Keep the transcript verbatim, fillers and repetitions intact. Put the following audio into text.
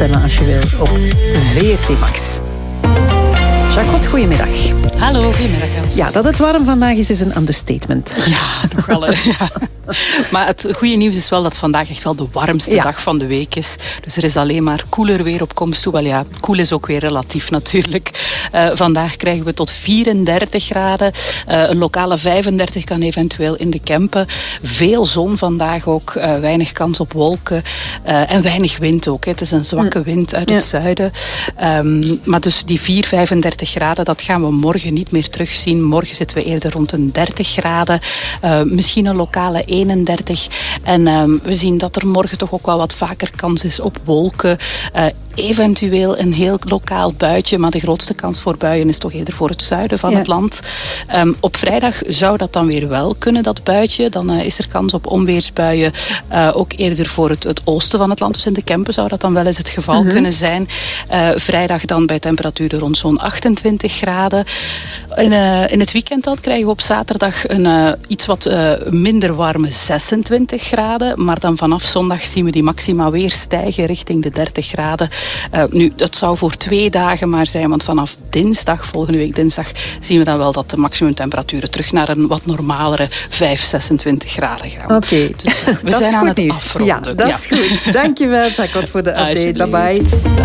stemmen als je wil op V R T Max. Jacquot, goedemiddag. Hallo, goedemiddag Els. Ja, dat het warm vandaag is, is een understatement. Ja, nogal. Hè. Ja. Maar het goede nieuws is wel dat vandaag echt wel de warmste ja. dag van de week is. Dus er is alleen maar koeler weer op komst toe. Wel ja, koel is ook weer relatief natuurlijk. Uh, vandaag krijgen we tot vierendertig graden. Uh, een lokale vijfendertig kan eventueel in de Kempen. Veel zon vandaag ook. Uh, weinig kans op wolken. Uh, en weinig wind ook. Hè. Het is een zwakke wind uit het ja. zuiden. Um, maar dus die vier, vijfendertig graden, dat gaan we morgen niet meer terugzien. Morgen zitten we eerder rond een dertig graden. Uh, misschien een lokale eenendertig. En um, we zien dat er morgen toch ook wel wat vaker kans is op wolken. Uh, eventueel een heel lokaal buitje, maar de grootste kans voor buien is toch eerder voor het zuiden van ja. het land. Um, op vrijdag zou dat dan weer wel kunnen, dat buitje. Dan uh, is er kans op onweersbuien, uh, ook eerder voor het, het oosten van het land. Dus in de Kempen zou dat dan wel eens het geval mm-hmm. kunnen zijn. Uh, vrijdag dan bij temperaturen rond zo'n achtentwintig graden. In, uh, in het weekend dan krijgen we op zaterdag een uh, iets wat uh, minder warme zesentwintig graden. Maar dan vanaf zondag zien we die maxima weer stijgen richting de dertig graden. Uh, nu, dat zou voor twee dagen maar zijn, want vanaf dinsdag, volgende week dinsdag, zien we dan wel dat de maximumtemperaturen terug naar een wat normalere vijf, zesentwintig graden gaan. Oké, okay. Dus uh, we zijn aan het nieuws. afronden. Ja, dat ja. is goed. Dankjewel, Jacquot, voor de update. Bye bye.